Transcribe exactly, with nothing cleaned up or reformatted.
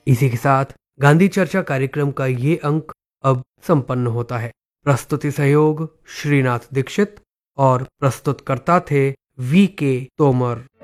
इसी के साथ गांधी चर्चा कार्यक्रम का ये अंक अब संपन्न होता है। प्रस्तुति सहयोग श्रीनाथ दीक्षित और प्रस्तुतकर्ता थे वी के तोमर।